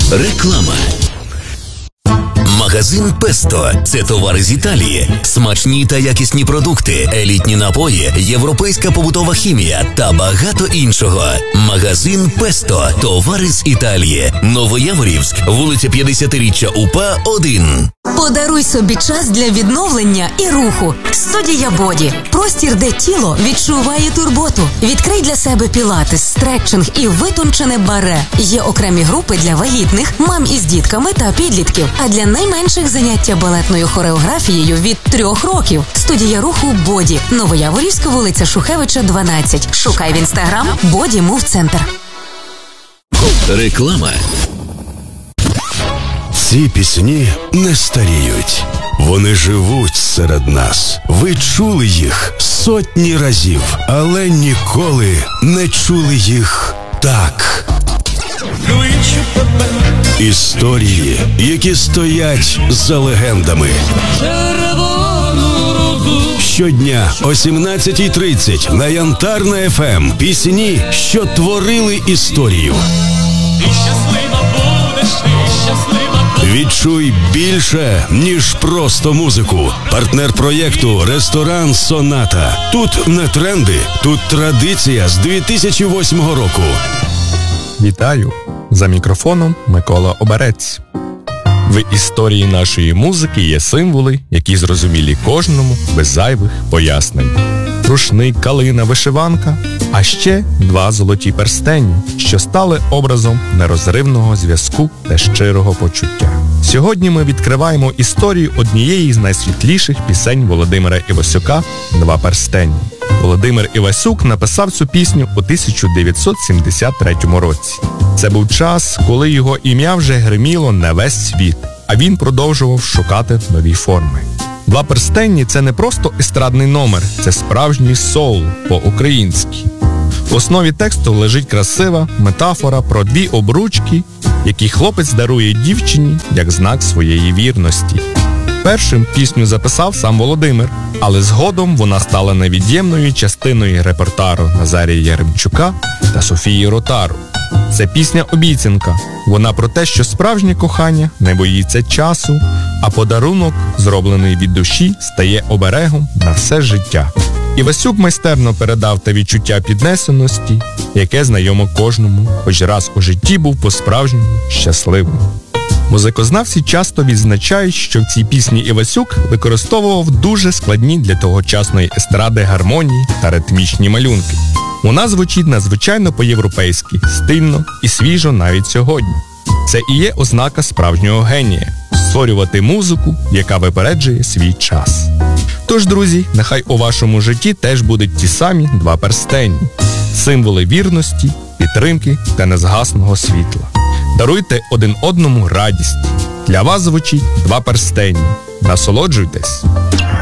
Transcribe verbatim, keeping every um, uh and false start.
Реклама. Магазин Песто – це товари з Італії. Смачні та якісні продукти, елітні напої, європейська побутова хімія та багато іншого. Магазин Песто – товари з Італії. Новояворівськ, вулиця п'ятдесятиріччя УПА, один. Подаруй собі час для відновлення і руху. Студія Боді. Простір, де тіло відчуває турботу. Відкрий для себе пілатес, стретчинг і витончене баре. Є окремі групи для вагітних, мам із дітками та підлітків. А для найменших заняття балетною хореографією від трьох років. Студія руху Боді. Новояворівська, вулиця Шухевича, дванадцять. Шукай в інстаграм Боді Мув Центр. Реклама. Ці пісні не старіють. Вони живуть серед нас. Ви чули їх сотні разів, але ніколи не чули їх так. Історії, які стоять за легендами. Щодня о сімнадцятій тридцять на Янтарна еф ем пісні, що творили історію. Відчуй більше, ніж просто музику. Партнер проєкту «Ресторан Соната». Тут не тренди, тут традиція з дві тисячі восьмого року. Вітаю! За мікрофоном Микола Оберець. В історії нашої музики є символи, які зрозумілі кожному без зайвих пояснень. Рушник, калина, вишиванка, а ще два золоті перстені, що стали образом нерозривного зв'язку та щирого почуття. Сьогодні ми відкриваємо історію однієї з найсвітліших пісень Володимира Івасюка «Два перстені». Володимир Івасюк написав цю пісню у тисяча дев'ятсот сімдесят третьому році. Це був час, коли його ім'я вже гриміло на весь світ, а він продовжував шукати нові форми. «Два перстені» – це не просто естрадний номер, це справжній соул по-українськи. В основі тексту лежить красива метафора про дві обручки, які хлопець дарує дівчині як знак своєї вірності. Першим пісню записав сам Володимир, але згодом вона стала невід'ємною частиною репертуару Назарія Яремчука та Софії Ротару. Це пісня-обіцянка. Вона про те, що справжнє кохання не боїться часу, а подарунок, зроблений від душі, стає оберегом на все життя. Івасюк майстерно передав те відчуття піднесеності, яке знайомо кожному, хоч раз у житті був по-справжньому щасливим. Музикознавці часто відзначають, що в цій пісні Івасюк використовував дуже складні для тогочасної естради гармонії та ритмічні малюнки. Вона звучить надзвичайно по-європейськи, стильно і свіжо навіть сьогодні. Це і є ознака справжнього генія – створювати музику, яка випереджує свій час. Тож, друзі, нехай у вашому житті теж будуть ті самі два перстені – символи вірності, підтримки та незгасного світла. Даруйте один одному радість. Для вас звучить «Два перстені». Насолоджуйтесь!